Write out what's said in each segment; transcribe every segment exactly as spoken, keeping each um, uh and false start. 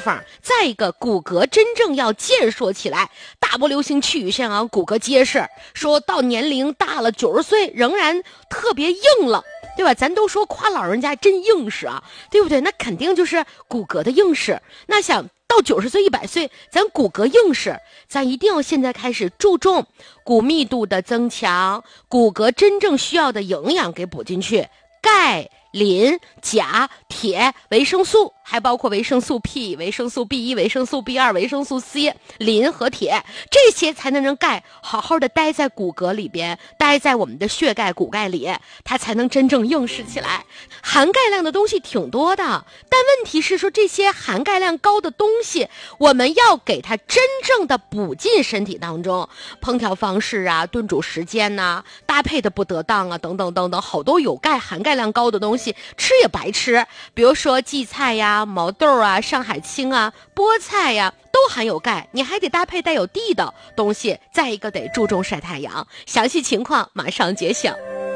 方，再一个骨骼真正要健硕起来，大步流星气宇轩昂，骨骼结实，说到年龄大了九十岁仍然特别硬了，对吧？咱都说夸老人家真硬实啊，对不对？那肯定就是骨骼的硬实。那想到九十岁一百岁，咱骨骼硬实，咱一定要现在开始注重骨密度的增强，骨骼真正需要的营养给补进去，钙、磷、钾、铁、维生素，还包括维生素 P、维生素 B 一、维生素 B 二、维生素 C、磷和铁，这些才能让钙好好的待在骨骼里边，待在我们的血钙、骨钙里，它才能真正硬实起来。含钙量的东西挺多的，但问题是说这些含钙量高的东西，我们要给它真正的补进身体当中，烹调方式啊、炖煮时间呐、啊、搭配的不得当啊，等等等等，好多有钙、含钙量高的东西吃也白吃，比如说荠菜呀、毛豆啊、上海青啊、菠菜呀，都含有钙，你还得搭配带有地的东西，再一个得注重晒太阳。详细情况马上揭晓。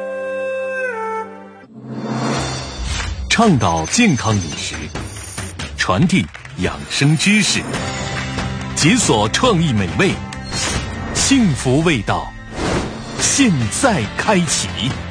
倡导健康饮食，传递养生知识，解锁创意美味，幸福味道，现在开启。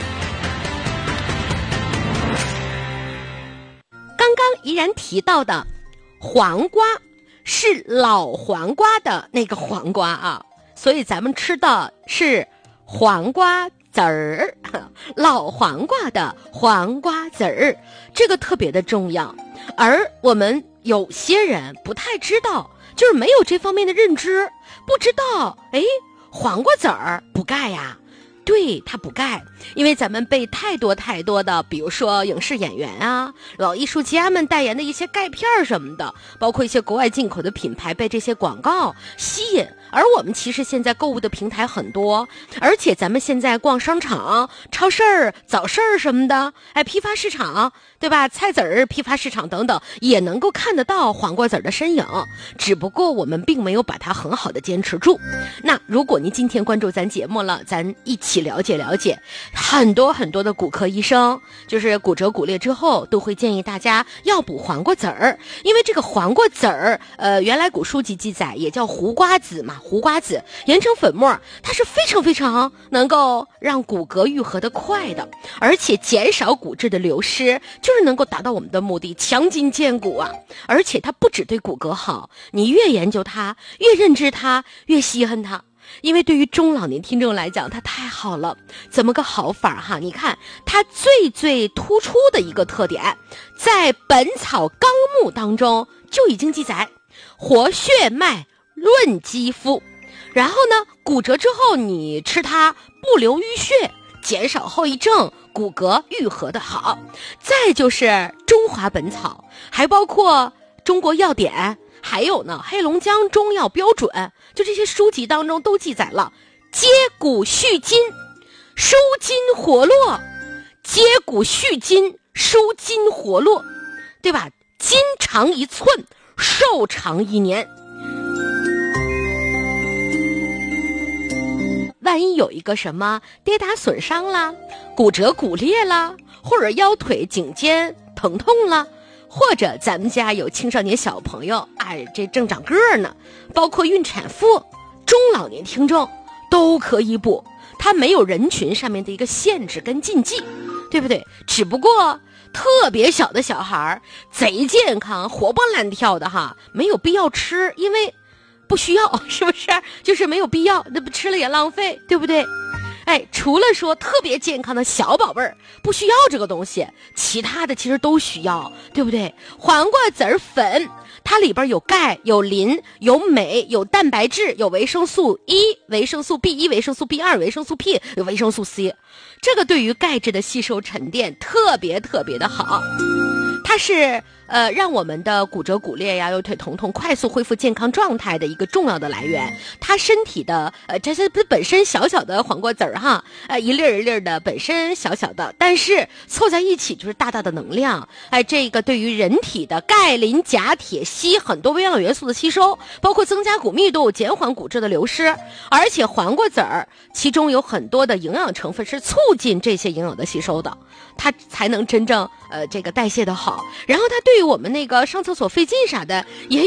刚刚依然提到的黄瓜是老黄瓜的那个黄瓜啊，所以咱们吃的是黄瓜籽儿，老黄瓜的黄瓜籽儿，这个特别的重要。而我们有些人不太知道，就是没有这方面的认知，不知道诶黄瓜籽儿补钙呀。对，它补钙，因为咱们被太多太多的，比如说影视演员啊、老艺术家们代言的一些钙片什么的，包括一些国外进口的品牌被这些广告吸引。而我们其实现在购物的平台很多，而且咱们现在逛商场、超市儿、早市儿什么的，哎，批发市场，对吧？菜籽儿批发市场等等，也能够看得到黄瓜籽儿的身影，只不过我们并没有把它很好的坚持住。那如果您今天关注咱节目了，咱一起了解了解，很多很多的骨科医生，就是骨折骨裂之后，都会建议大家要补黄瓜籽儿，因为这个黄瓜籽儿，呃，原来古书籍记载也叫胡瓜子嘛。胡瓜子研成粉末，它是非常非常能够让骨骼愈合的快的，而且减少骨质的流失，就是能够达到我们的目的，强筋健骨啊！而且它不只对骨骼好，你越研究它，越认知它，越稀罕它。因为对于中老年听众来讲，它太好了。怎么个好法哈？你看它最最突出的一个特点，在《本草纲目》当中就已经记载，活血脉，润肌肤。然后呢，骨折之后你吃它不流淤血，减少后遗症，骨骼愈合的好。再就是中华本草，还包括中国药典，还有呢黑龙江中药标准，就这些书籍当中都记载了接骨续筋，舒筋活络，接骨续筋，舒筋活络，对吧？筋长一寸，寿长一年。万一有一个什么跌打损伤啦，骨折骨裂啦，或者腰腿颈肩疼痛啦，或者咱们家有青少年小朋友，哎，这正长个儿呢，包括孕产妇、中老年听众都可以补，它没有人群上面的一个限制跟禁忌，对不对？只不过特别小的小孩贼健康活蹦乱跳的哈，没有必要吃，因为不需要，是不是？就是没有必要，那不吃了也浪费，对不对？哎，除了说特别健康的小宝贝儿不需要这个东西，其他的其实都需要，对不对？黄瓜籽儿粉，它里边有钙、有磷、有镁、有蛋白质、有维生素 E、维生素 B 一、维生素 B 二、维生素 P、有维生素 C， 这个对于钙质的吸收沉淀特别特别的好。它是呃让我们的骨折骨裂呀、右腿疼痛快速恢复健康状态的一个重要的来源。它身体的呃这些不是本身小小的黄瓜籽儿哈，呃一粒儿一粒儿的，本身小小的，但是凑在一起就是大大的能量。哎、呃，这个对于人体的钙、磷、钾、铁、硒很多微量元素的吸收，包括增加骨密度、减缓骨质的流失。而且黄瓜籽儿其中有很多的营养成分是促进这些营养的吸收的，它才能真正呃这个代谢的好。然后它对于我们那个上厕所费劲啥的也